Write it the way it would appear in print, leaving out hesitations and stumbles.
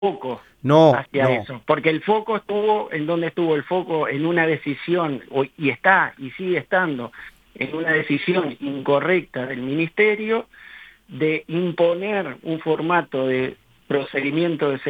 foco No, hacia no. eso, porque el foco estuvo, ¿en dónde estuvo el foco? En una decisión, y está, y sigue estando, en una decisión incorrecta del Ministerio de imponer un formato de procedimiento de